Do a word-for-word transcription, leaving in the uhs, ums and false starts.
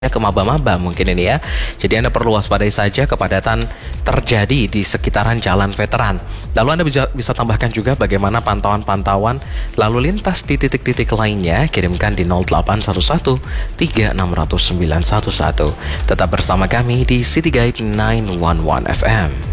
ke maba-maba mungkin ini ya. Jadi Anda perlu waspadai saja kepadatan terjadi di sekitaran Jalan Veteran. Lalu Anda bisa, bisa tambahkan juga bagaimana pantauan-pantauan lalu lintas di titik-titik lainnya. Kirimkan di nol delapan satu satu tiga enam nol nol sembilan satu satu. Tetap bersama kami di City Guide sembilan satu satu F M.